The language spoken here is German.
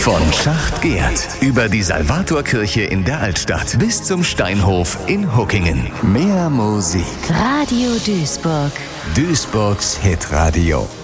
Von Schacht Geert über die Salvatorkirche in der Altstadt bis zum Steinhof in Huckingen. Mehr Musik. Radio Duisburg. Duisburgs Hitradio.